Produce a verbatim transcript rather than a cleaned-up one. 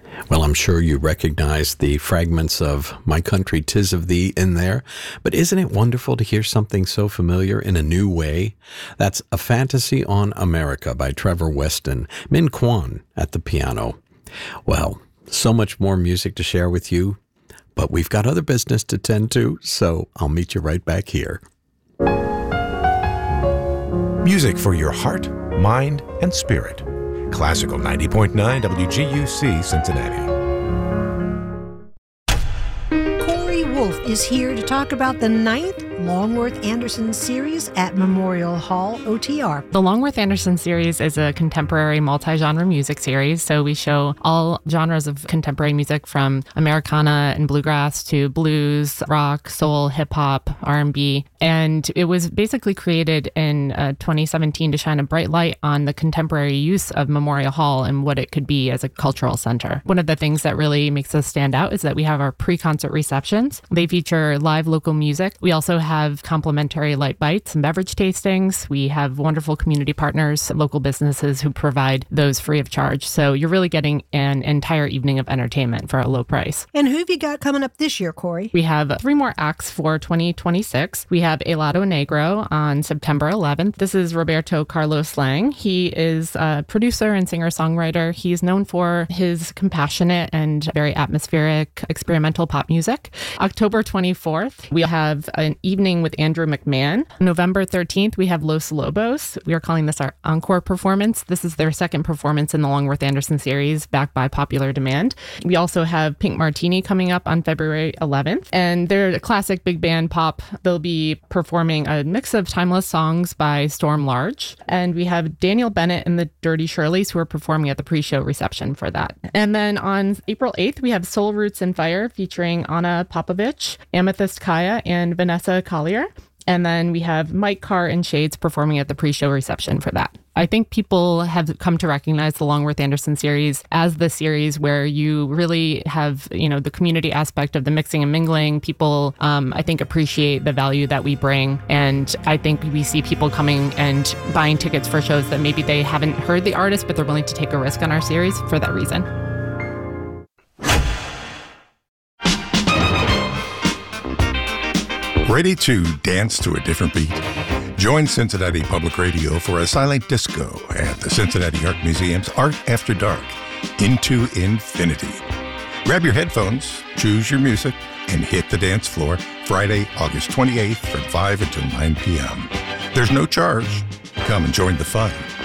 Well, I'm sure you recognize the fragments of My Country 'Tis of Thee in there, but isn't it wonderful to hear something so familiar in a new way? That's A Fantasy on America by Trevor Weston, Min Kwan at the piano. Well, so much more music to share with you, but we've got other business to tend to, so I'll meet you right back here. Music for your heart, mind, and spirit. Classical ninety point nine W G U C Cincinnati. Corey Wolf is here to talk about the ninth Longworth Anderson series at Memorial Hall O T R. The Longworth Anderson series is a contemporary multi-genre music series. So we show all genres of contemporary music from Americana and bluegrass to blues, rock, soul, hip hop, R and B. And it was basically created in uh, twenty seventeen to shine a bright light on the contemporary use of Memorial Hall and what it could be as a cultural center. One of the things that really makes us stand out is that we have our pre-concert receptions. They feature live local music. We also have have complimentary light bites and beverage tastings. We have wonderful community partners, local businesses who provide those free of charge. So you're really getting an entire evening of entertainment for a low price. And who have you got coming up this year, Corey? We have three more acts for twenty twenty-six. We have Helado Negro on September eleventh. This is Roberto Carlos Lang. He is a producer and singer-songwriter. He's known for his compassionate and very atmospheric experimental pop music. October twenty-fourth, we have an evening with Andrew McMahon. November thirteenth, we have Los Lobos. We are calling this our encore performance. This is their second performance in the Longworth Anderson series, backed by popular demand. We also have Pink Martini coming up on February eleventh, and they're a classic big band pop. They'll be performing a mix of timeless songs by Storm Large. And we have Daniel Bennett and the Dirty Shirleys, who are performing at the pre-show reception for that. And then on April eighth, we have Soul Roots and Fire featuring Anna Popovich, Amethyst Kaya, and Vanessa Collier. And then we have Mike Carr and Shades performing at the pre-show reception for that. I think people have come to recognize the Longworth Anderson series as the series where you really have, you know, the community aspect of the mixing and mingling. People, um, I think, appreciate the value that we bring. And I think we see people coming and buying tickets for shows that maybe they haven't heard the artist, but they're willing to take a risk on our series for that reason. Ready to dance to a different beat? Join Cincinnati Public Radio for a silent disco at the Cincinnati Art Museum's Art After Dark, Into Infinity. Grab your headphones, choose your music, and hit the dance floor Friday, August twenty-eighth from five until nine p.m. There's no charge. Come and join the fun.